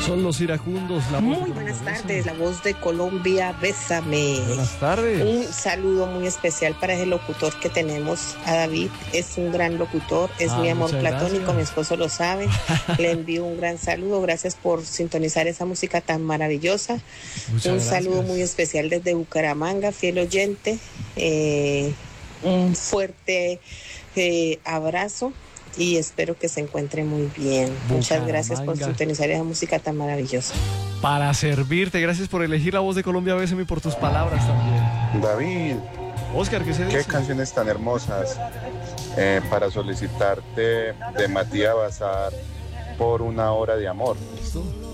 Son los iracundos, la voz. Muy buenas tardes, la voz de Colombia, bésame. Buenas tardes. Un saludo muy especial para ese locutor que tenemos, a David. Es un gran locutor, es mi amor platónico, gracias. Mi esposo lo sabe. Le envío un gran saludo, gracias por sintonizar esa música tan maravillosa. Un saludo muy especial desde Bucaramanga, fiel oyente. Un fuerte abrazo. Y espero que se encuentre muy bien. Muchas gracias por sintonizar esa música tan maravillosa. Para servirte, gracias por elegir la voz de Colombia, bésame, y por tus palabras también. David, Oscar, ¿qué se dice? Qué canciones tan hermosas para solicitarte de Matías Bazar por una hora de amor. ¿Listo?